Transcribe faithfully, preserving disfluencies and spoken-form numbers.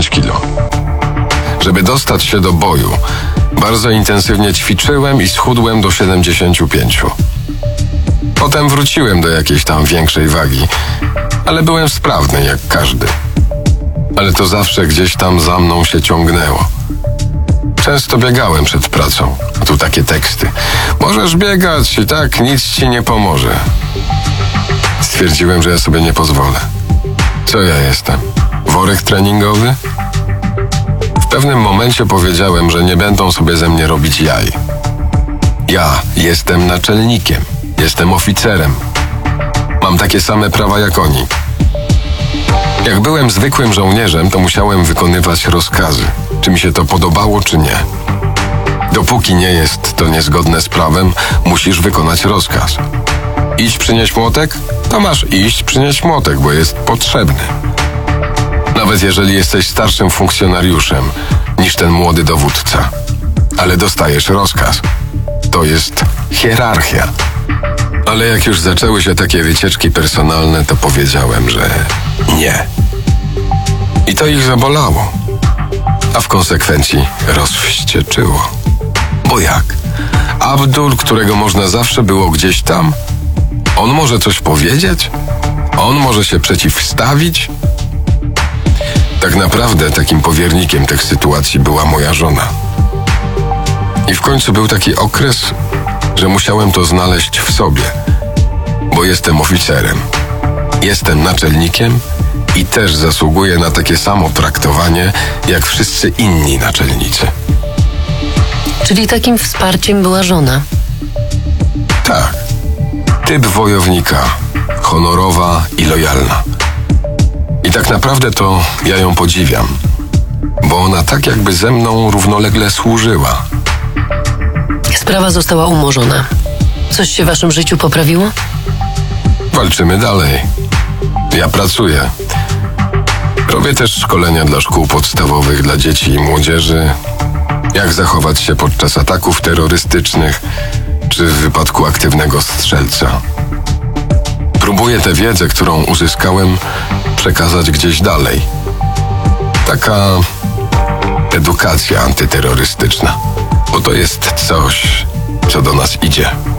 dziesięć kilo. Żeby dostać się do boju, bardzo intensywnie ćwiczyłem i schudłem do siedemdziesięciu pięciu. Potem wróciłem do jakiejś tam większej wagi, ale byłem sprawny jak każdy. Ale to zawsze gdzieś tam za mną się ciągnęło. Często biegałem przed pracą. A tu takie teksty. Możesz biegać i tak nic ci nie pomoże. Stwierdziłem, że ja sobie nie pozwolę. Co ja jestem? Worek treningowy? W pewnym momencie powiedziałem, że nie będą sobie ze mnie robić jaj. Ja jestem naczelnikiem. Jestem oficerem. Mam takie same prawa jak oni. Jak byłem zwykłym żołnierzem, to musiałem wykonywać rozkazy. Czy mi się to podobało, czy nie. Dopóki nie jest to niezgodne z prawem, musisz wykonać rozkaz. Idź przynieść młotek? To masz iść przynieść młotek, bo jest potrzebny. Nawet jeżeli jesteś starszym funkcjonariuszem niż ten młody dowódca. Ale dostajesz rozkaz. To jest hierarchia. Ale jak już zaczęły się takie wycieczki personalne, to powiedziałem, że nie. I to ich zabolało. A w konsekwencji rozwścieczyło. Bo jak? Abdul, którego można zawsze było gdzieś tam? On może coś powiedzieć? On może się przeciwstawić? Tak naprawdę takim powiernikiem tych sytuacji była moja żona. I w końcu był taki okres, że musiałem to znaleźć w sobie, bo jestem oficerem, jestem naczelnikiem i też zasługuję na takie samo traktowanie jak wszyscy inni naczelnicy. Czyli takim wsparciem była żona? Tak. Typ wojownika, honorowa i lojalna. I tak naprawdę to ja ją podziwiam, bo ona tak jakby ze mną równolegle służyła. Sprawa została umorzona. Coś się w waszym życiu poprawiło? Walczymy dalej. Ja pracuję. Robię też szkolenia dla szkół podstawowych, dla dzieci i młodzieży. Jak zachować się podczas ataków terrorystycznych, czy w wypadku aktywnego strzelca. Próbuję tę wiedzę, którą uzyskałem, przekazać gdzieś dalej. Taka edukacja antyterrorystyczna. Bo to jest coś, co do nas idzie.